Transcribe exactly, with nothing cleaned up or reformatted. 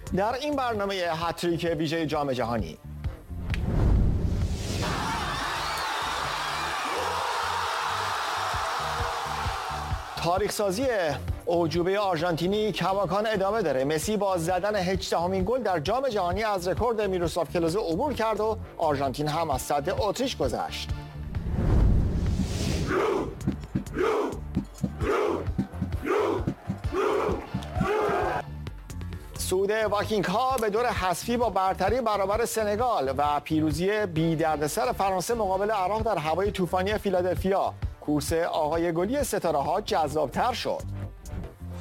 در این برنامه هتریک ویژه جام جهانی تاریخ سازی اعجوبه آرژانتینی کماکان ادامه داره. مسی با زدن هجدهمین گل در جام جهانی از رکورد میروسلاو کلوزه عبور کرد و آرژانتین هم از سد اتریش گذشت. صعود واکینگ ها به دور حذفی با برتری برابر سنگال و پیروزی بی دردسر فرانسه مقابل عراق در هوای طوفانی فیلادلفیا. کورس آقای گلی ستاره ها جذابتر شد.